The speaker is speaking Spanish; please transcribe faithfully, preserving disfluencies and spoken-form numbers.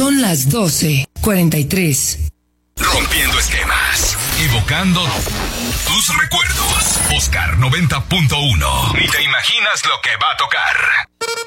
Son las doce cuarenta y tres. Rompiendo esquemas, evocando tus recuerdos. Oscar noventa punto uno. Ni te imaginas lo que va a tocar.